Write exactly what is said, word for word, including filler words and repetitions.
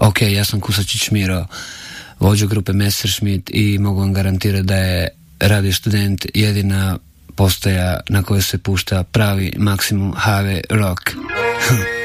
Ok, ja sam Kusačić Miro, vođa grupe Messerschmitt i mogu vam garantirati da je Radio Student jedina postaja na kojoj se pušta pravi maksimum H V rock.